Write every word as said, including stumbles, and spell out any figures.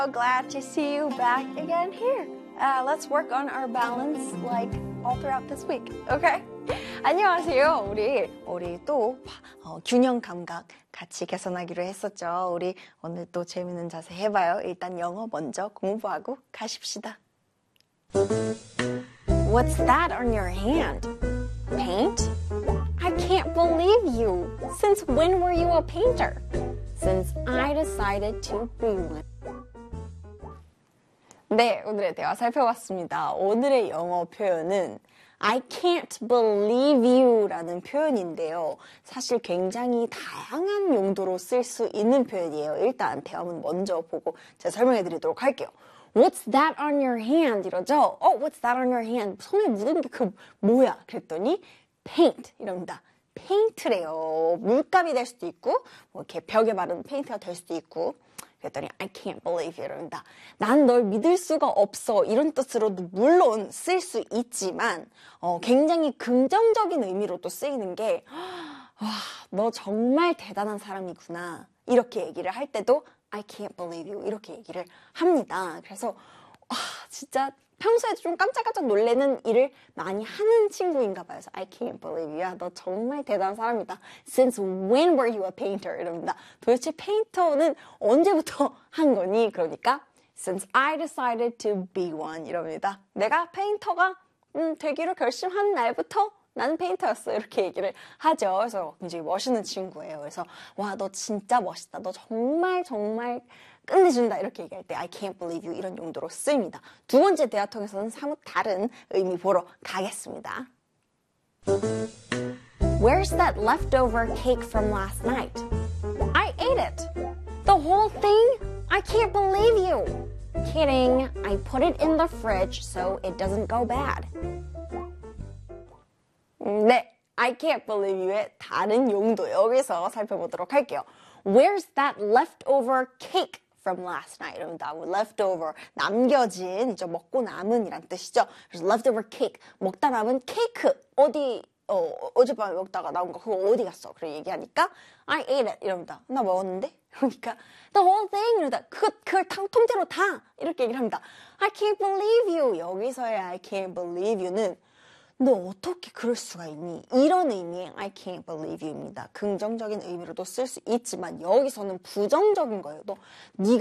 So glad to see you back again here. Uh, let's work on our balance like all throughout this week, okay? 안녕하세요. 우리 우리 또 어, 균형 감각 같이 개선하기로 했었죠. 우리 오늘 또 재밌는 자세 해봐요. 일단 영어 먼저 공부하고 가십시다. What's that on your hand? Paint? I can't believe you. Since when were you a painter? Since I decided to be one. 네, 오늘의 대화 살펴봤습니다. 오늘의 영어 표현은 I can't believe you 라는 표현인데요. 사실 굉장히 다양한 용도로 쓸 수 있는 표현이에요. 일단 대화문 먼저 보고 제가 설명해 드리도록 할게요. What's that on your hand? 이러죠? 어, what's that on your hand? 손에 묻은 게 그 뭐야? 그랬더니 paint 이럽니다. 페인트래요. 물감이 될 수도 있고 뭐 이렇게 벽에 바르는 페인트가 될 수도 있고 그랬더니 I can't believe you 이럽니다. 난 널 믿을 수가 없어 이런 뜻으로도 물론 쓸 수 있지만 어, 굉장히 긍정적인 의미로 또 쓰이는 게 와, 너 정말 대단한 사람이구나 이렇게 얘기를 할 때도 I can't believe you 이렇게 얘기를 합니다. 그래서 와, 진짜 평소에 좀 깜짝깜짝 놀래는 일을 많이 하는 친구인가 봐요. 그래서 I can't believe you. 야, 너 정말 대단한 사람이다. Since when were you a painter? 이럽니다. 도대체 페인터는 언제부터 한 거니? 그러니까 Since I decided to be one. 이럽니다. 내가 페인터가 음, 되기로 결심한 날부터 나는 페인터였어. 이렇게 얘기를 하죠. 그래서 굉장히 멋있는 친구예요. 그래서 와, 너 진짜 멋있다. 너 정말 정말 끝내준다. 이렇게 얘기할 때 I can't believe you 이런 용도로 쓰입니다. 두 번째 대화 통해서는 사뭇 다른 의미 보러 가겠습니다. Where's that leftover cake from last night? I ate it. The whole thing? I can't believe you. Kidding. I put it in the fridge so it doesn't go bad. 네, I can't believe you의 다른 용도 여기서 살펴보도록 할게요. Where's that leftover cake from last night? 이럽니다. leftover, 남겨진, 이죠. 먹고 남은 이란 뜻이죠. 그래서 leftover cake, 먹다 남은 케이크, 어디, 어, 어젯밤에 먹다가 나온 거 그거 어디 갔어? 그래 얘기하니까 I ate it 이럽니다. 나 먹었는데? 그러니까 the whole thing 이러다 그, 그걸 탕, 통째로 다 이렇게 얘기를 합니다. I can't believe you. 여기서의 I can't believe you는 너 어떻게 그럴 수가 있니? 이런 의미의 I can't believe you입니다. 긍정적인 의미로도 쓸 수 있지만 여기서는 부정적인 거예요. 너 네가